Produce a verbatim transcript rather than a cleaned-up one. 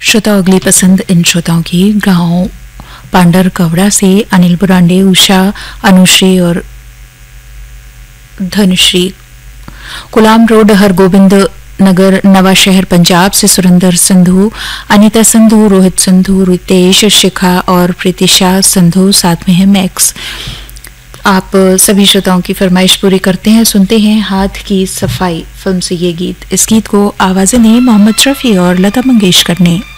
श्रोताओं अगली पसंद इन श्रोताओं की गांव पांडर कवड़ा से अनिल बुरांडे, उषा, अनुश्री और धनुश्री, गुलाम रोड, हरगोबिंद नगर, नवा शहर पंजाब से सुरेंद्र संधू, अनीता संधू, रोहित संधू, रितेश, शिखा और प्रीतिशा संधू, साथ में है मैक्स। आप सभी श्रोताओं की फरमाइश पूरी करते हैं। सुनते हैं हाथ की सफाई फिल्म से ये गीत। इस गीत को आवाजें ने मोहम्मद रफी और लता मंगेशकर ने।